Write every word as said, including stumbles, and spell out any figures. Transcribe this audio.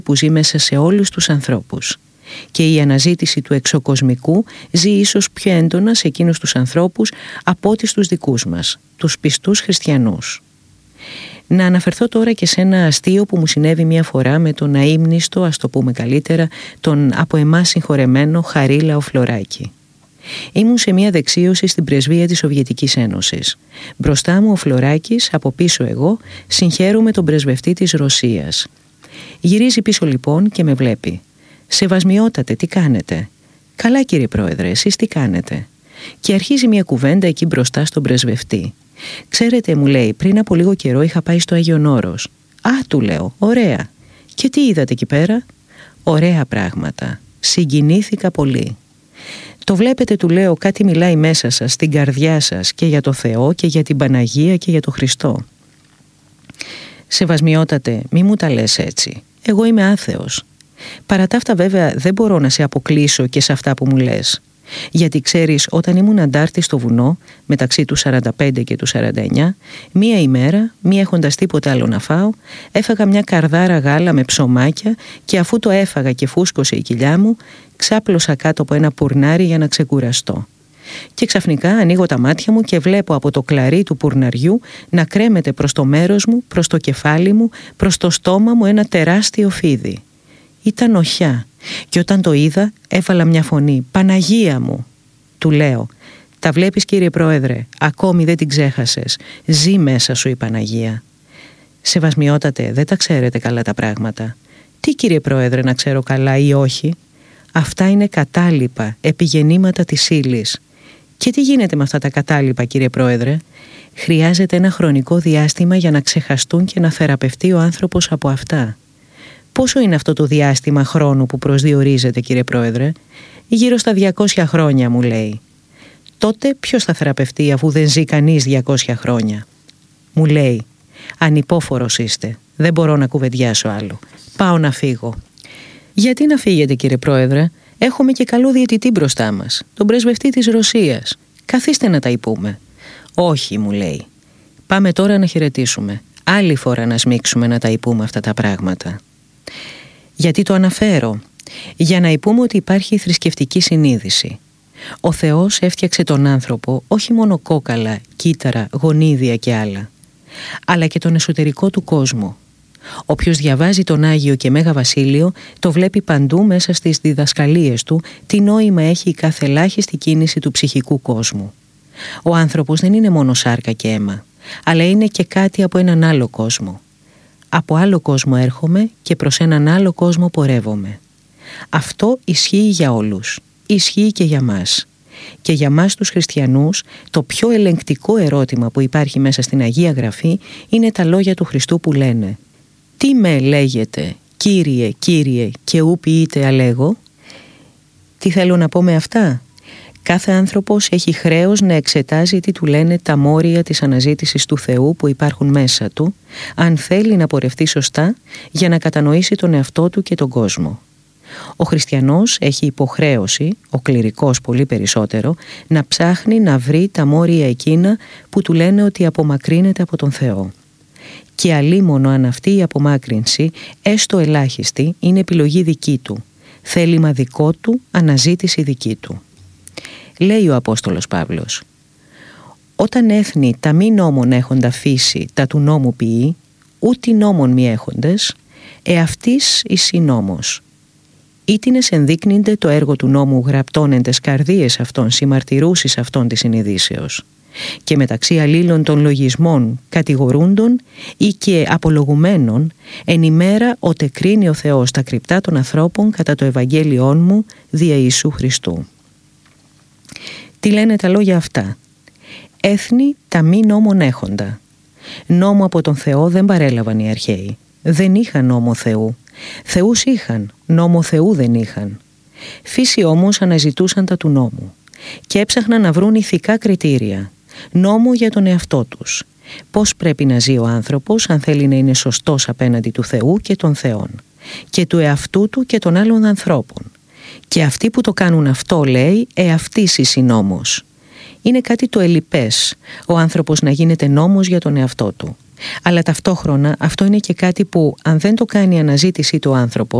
που ζει μέσα σε όλους τους ανθρώπους. Και η αναζήτηση του εξωκοσμικού ζει ίσως πιο έντονα σε εκείνους τους ανθρώπους από ό,τι στους δικούς μας, τους πιστούς χριστιανούς. Να αναφερθώ τώρα και σε ένα αστείο που μου συνέβη μια φορά με τον αείμνηστο, ας το πούμε καλύτερα, τον από εμάς συγχωρεμένο Χαρίλαο Φλωράκη. Ήμουν σε μια δεξίωση στην πρεσβεία της Σοβιετικής Ένωσης. Μπροστά μου ο Φλωράκης, από πίσω εγώ, συγχαίρουμε τον πρεσβευτή της Ρωσίας. Γυρίζει πίσω λοιπόν και με βλέπει. «Σεβασμιότατε, τι κάνετε?» «Καλά κύριε Πρόεδρε, εσείς τι κάνετε?» Και αρχίζει μια κουβέντα εκεί μπροστά στον πρεσβευτή. «Ξέρετε», μου λέει, «πριν από λίγο καιρό είχα πάει στο Άγιον Όρος». «Α», του λέω, «ωραία. Και τι είδατε εκεί πέρα?» «Ωραία πράγματα. Συγκινήθηκα πολύ». «Το βλέπετε», του λέω, «κάτι μιλάει μέσα σας, στην καρδιά σας και για το Θεό και για την Παναγία και για το Χριστό». «Σεβασμιότατε, μη μου τα λες έτσι. Εγώ είμαι άθεος. Παρά τα αυτά βέβαια δεν μπορώ να σε αποκλείσω και σε αυτά που μου λες. Γιατί ξέρεις, όταν ήμουν αντάρτη στο βουνό, μεταξύ του σαράντα πέντε και του σαράντα εννιά, μία ημέρα, μη έχοντας τίποτα άλλο να φάω, έφαγα μια καρδάρα γάλα με ψωμάκια και αφού το έφαγα και φούσκωσε η κοιλιά μου, ξάπλωσα κάτω από ένα πουρνάρι για να ξεκουραστώ. Και ξαφνικά ανοίγω τα μάτια μου και βλέπω από το κλαρί του πουρναριού να κρέμεται προς το μέρος μου, προς το κεφάλι μου, προς το στόμα μου ένα τεράστιο φίδι. Ήταν οχιά και όταν το είδα έβαλα μια φωνή «Παναγία μου!» Του λέω «Τα βλέπεις κύριε Πρόεδρε, ακόμη δεν την ξέχασες, ζει μέσα σου η Παναγία». «Σεβασμιότατε, δεν τα ξέρετε καλά τα πράγματα». «Τι κύριε Πρόεδρε να ξέρω καλά ή όχι?» «Αυτά είναι κατάλοιπα, επιγεννήματα της ύλης». «Και τι γίνεται με αυτά τα κατάλοιπα κύριε Πρόεδρε?» «Χρειάζεται ένα χρονικό διάστημα για να ξεχαστούν και να θεραπευτεί ο άνθρωπος από αυτά». «Πόσο είναι αυτό το διάστημα χρόνου που προσδιορίζεται κύριε Πρόεδρε?» «Γύρω στα διακόσια χρόνια», μου λέει. «Τότε ποιος θα θεραπευτεί αφού δεν ζει κανείς διακόσια χρόνια?» Μου λέει «Ανυπόφορος είστε, δεν μπορώ να κουβεντιάσω άλλο, πάω να φύγω». «Γιατί να φύγετε κύριε Πρόεδρε? Έχουμε και καλό διαιτητή μπροστά μας, τον πρεσβευτή της Ρωσίας. Καθίστε να τα υπούμε». «Όχι», μου λέει. «Πάμε τώρα να χαιρετήσουμε. Άλλη φορά να σμίξουμε να τα υπούμε αυτά τα πράγματα». Γιατί το αναφέρω? Για να υπούμε ότι υπάρχει θρησκευτική συνείδηση. Ο Θεός έφτιαξε τον άνθρωπο όχι μόνο κόκαλα, κύτταρα, γονίδια και άλλα, αλλά και τον εσωτερικό του κόσμο. Όποιος διαβάζει τον Άγιο και Μέγα Βασίλειο το βλέπει παντού μέσα στις διδασκαλίες του τι νόημα έχει η κάθε ελάχιστη κίνηση του ψυχικού κόσμου. Ο άνθρωπος δεν είναι μόνο σάρκα και αίμα, αλλά είναι και κάτι από έναν άλλο κόσμο. Από άλλο κόσμο έρχομαι και προς έναν άλλο κόσμο πορεύομαι. Αυτό ισχύει για όλους. Ισχύει και για μας. Και για μας τους χριστιανούς το πιο ελεγκτικό ερώτημα που υπάρχει μέσα στην Αγία Γραφή είναι τα λόγια του Χριστού που λένε «Τι με λέγεται, Κύριε, Κύριε, και ου ποιείτε αλέγω?» Τι θέλω να πω με αυτά? Κάθε άνθρωπος έχει χρέος να εξετάζει τι του λένε τα μόρια της αναζήτησης του Θεού που υπάρχουν μέσα του, αν θέλει να πορευτεί σωστά για να κατανοήσει τον εαυτό του και τον κόσμο. Ο χριστιανός έχει υποχρέωση, ο κληρικός πολύ περισσότερο, να ψάχνει να βρει τα μόρια εκείνα που του λένε ότι απομακρύνεται από τον Θεό. Και αλίμονο αν αυτή η απομάκρυνση, έστω ελάχιστη, είναι επιλογή δική του, θέλημα δικό του, αναζήτηση δική του. Λέει ο Απόστολος Παύλος «Όταν έθνη τα μη νόμων έχοντα φύση τα του νόμου ποιεί, ούτι νόμων μη έχοντες, εαυτής εις η νόμος. Ήτινες ενδείκνυνται το έργο του νόμου γραπτών εν τες καρδίες αυτών συμμαρτυρούσης αυτών της συνειδήσεως. Και μεταξύ αλλήλων των λογισμών κατηγορούντων ή και απολογουμένων εν ημέρα οτε κρίνει ο Θεός τα κρυπτά των ανθρώπων κατά το Ευαγγέλιόν μου δια Ιησού Χριστού». Τι λένε τα λόγια αυτά? Έθνη τα μη νόμων έχοντα. Νόμο από τον Θεό δεν παρέλαβαν οι αρχαίοι. Δεν είχαν νόμο Θεού. Θεούς είχαν, νόμο Θεού δεν είχαν. Φύση όμως αναζητούσαν τα του νόμου και έψαχναν να βρουν ηθικά κριτήρια, νόμο για τον εαυτό τους. Πώς πρέπει να ζει ο άνθρωπος αν θέλει να είναι σωστός απέναντι του Θεού και των Θεών και του εαυτού του και των άλλων ανθρώπων. Και αυτοί που το κάνουν αυτό, λέει, εαυτής εις η νόμος. Είναι κάτι το ελλειπές, ο άνθρωπος να γίνεται νόμος για τον εαυτό του. Αλλά ταυτόχρονα αυτό είναι και κάτι που αν δεν το κάνει η αναζήτησή του άνθρωπο